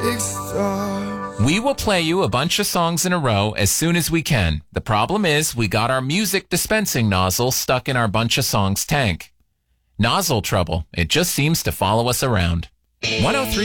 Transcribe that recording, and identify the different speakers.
Speaker 1: big star.
Speaker 2: We will play you a bunch of songs in a row as soon as we can. The problem is we got our music dispensing nozzle stuck in our bunch of songs tank. Nozzle trouble. It just seems to follow us around. 103